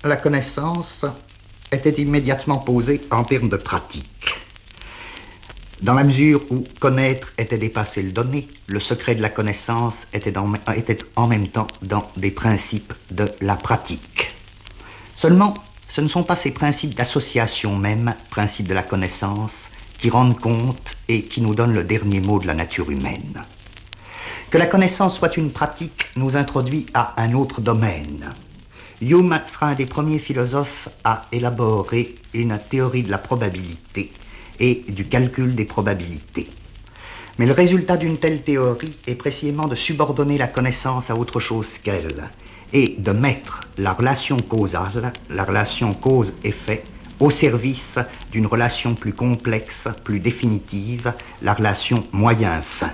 la connaissance était immédiatement posée en termes de pratique. Dans la mesure où connaître était dépasser le donner, le secret de la connaissance était en même temps dans des principes de la pratique. Seulement, ce ne sont pas ces principes d'association même, principes de la connaissance, qui rendent compte et qui nous donnent le dernier mot de la nature humaine. Que la connaissance soit une pratique nous introduit à un autre domaine. Hume sera un des premiers philosophes à élaborer une théorie de la probabilité et du calcul des probabilités. Mais le résultat d'une telle théorie est précisément de subordonner la connaissance à autre chose qu'elle et de mettre la relation causale, la relation cause-effet, au service d'une relation plus complexe, plus définitive, la relation moyen-fin.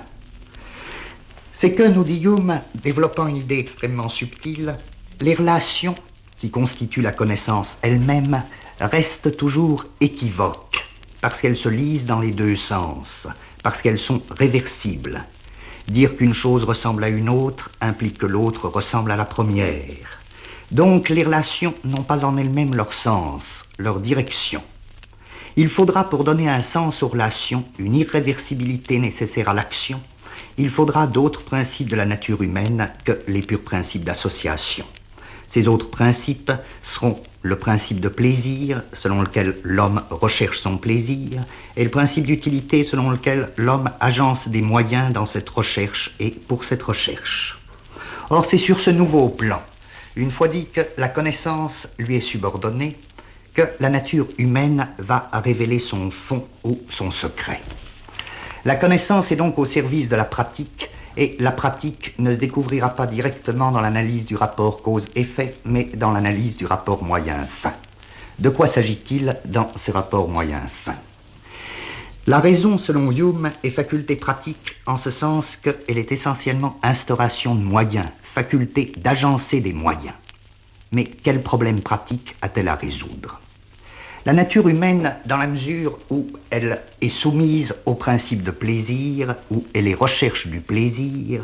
C'est que, nous dit Hume, développant une idée extrêmement subtile, les relations qui constituent la connaissance elle-même restent toujours équivoques, parce qu'elles se lisent dans les deux sens, parce qu'elles sont réversibles. Dire qu'une chose ressemble à une autre implique que l'autre ressemble à la première. Donc les relations n'ont pas en elles-mêmes leur sens, leur direction. Il faudra, pour donner un sens aux relations, une irréversibilité nécessaire à l'action. Il faudra d'autres principes de la nature humaine que les purs principes d'association. Ces autres principes seront le principe de plaisir, selon lequel l'homme recherche son plaisir, et le principe d'utilité, selon lequel l'homme agence des moyens dans cette recherche et pour cette recherche. Or, c'est sur ce nouveau plan, une fois dit que la connaissance lui est subordonnée, que la nature humaine va révéler son fond ou son secret. La connaissance est donc au service de la pratique, et la pratique ne se découvrira pas directement dans l'analyse du rapport cause-effet, mais dans l'analyse du rapport moyen-fin. De quoi s'agit-il dans ce rapport moyen-fin? La raison, selon Hume, est faculté pratique en ce sens qu'elle est essentiellement instauration de moyens, faculté d'agencer des moyens. Mais quel problème pratique a-t-elle à résoudre? La nature humaine, dans la mesure où elle est soumise au principe de plaisir, où elle est recherche du plaisir,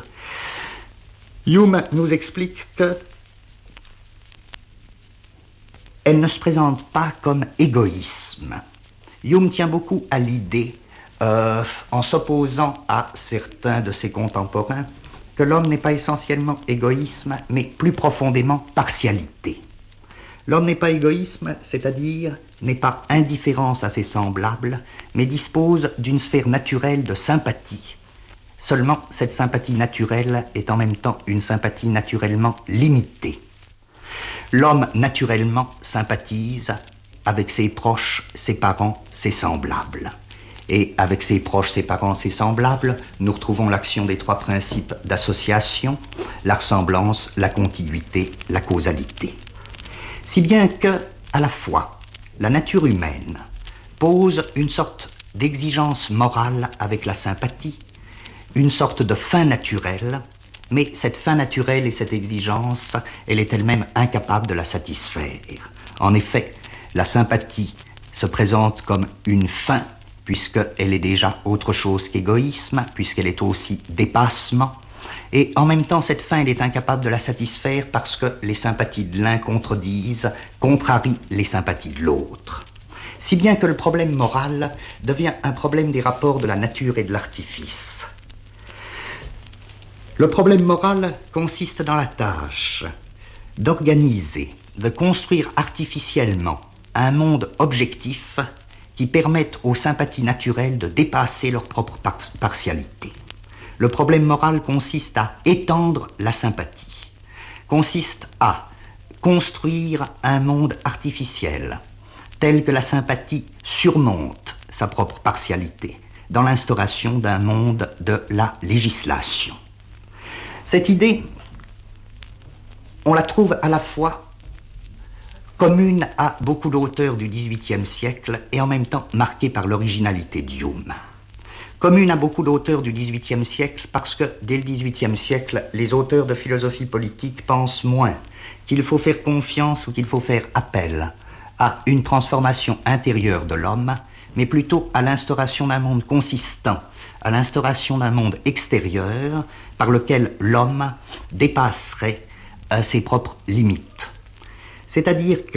Hume nous explique qu'elle ne se présente pas comme égoïsme. Hume tient beaucoup à l'idée, en s'opposant à certains de ses contemporains, que l'homme n'est pas essentiellement égoïsme, mais plus profondément partialité. L'homme n'est pas égoïsme, c'est-à-dire n'est pas indifférence à ses semblables, mais dispose d'une sphère naturelle de sympathie. Seulement, cette sympathie naturelle est en même temps une sympathie naturellement limitée. L'homme naturellement sympathise avec ses proches, ses parents, ses semblables. Et avec ses proches, ses parents, ses semblables, nous retrouvons l'action des trois principes d'association, la ressemblance, la contiguïté, la causalité. Si bien que, à la fois, la nature humaine pose une sorte d'exigence morale avec la sympathie, une sorte de fin naturelle, mais cette fin naturelle et cette exigence, elle est elle-même incapable de la satisfaire. En effet, la sympathie se présente comme une fin, puisqu'elle est déjà autre chose qu'égoïsme, puisqu'elle est aussi dépassement, et en même temps, cette fin, elle est incapable de la satisfaire parce que les sympathies de l'un contrarient les sympathies de l'autre. Si bien que le problème moral devient un problème des rapports de la nature et de l'artifice. Le problème moral consiste dans la tâche d'organiser, de construire artificiellement un monde objectif qui permette aux sympathies naturelles de dépasser leur propre partialité. Le problème moral consiste à étendre la sympathie, consiste à construire un monde artificiel, tel que la sympathie surmonte sa propre partialité, dans l'instauration d'un monde de la législation. Cette idée, on la trouve à la fois commune à beaucoup d'auteurs du XVIIIe siècle et en même temps marquée par l'originalité d'Hume. Commune à beaucoup d'auteurs du XVIIIe siècle parce que, dès le XVIIIe siècle, les auteurs de philosophie politique pensent moins qu'il faut faire confiance ou qu'il faut faire appel à une transformation intérieure de l'homme, mais plutôt à l'instauration d'un monde consistant, à l'instauration d'un monde extérieur par lequel l'homme dépasserait ses propres limites. C'est-à-dire